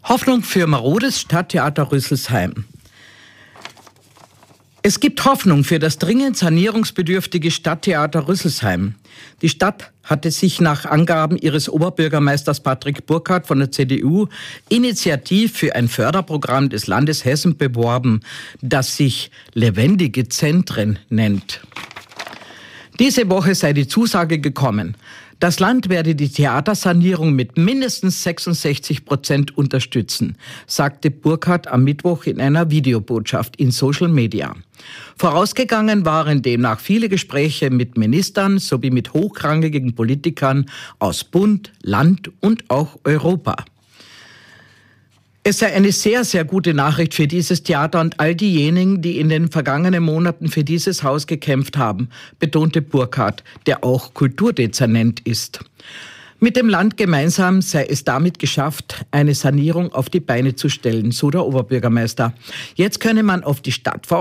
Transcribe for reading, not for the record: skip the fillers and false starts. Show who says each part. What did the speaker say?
Speaker 1: Hoffnung für marodes Stadttheater Rüsselsheim. Es gibt Hoffnung für das dringend sanierungsbedürftige Stadttheater Rüsselsheim. Die Stadt hatte sich nach Angaben ihres Oberbürgermeisters Patrick Burkhardt von der CDU initiativ für ein Förderprogramm des Landes Hessen beworben, das sich Lebendige Zentren nennt. Diese Woche sei die Zusage gekommen. Das Land werde die Theatersanierung mit mindestens 66% unterstützen, sagte Burkhardt am Mittwoch in einer Videobotschaft in Social Media. Vorausgegangen waren demnach viele Gespräche mit Ministern sowie mit hochrangigen Politikern aus Bund, Land und auch Europa. Es sei eine sehr, sehr gute Nachricht für dieses Theater und all diejenigen, die in den vergangenen Monaten für dieses Haus gekämpft haben, betonte Burkhardt, der auch Kulturdezernent ist. Mit dem Land gemeinsam sei es damit geschafft, eine Sanierung auf die Beine zu stellen, so der Oberbürgermeister. Jetzt könne man auf die Stadt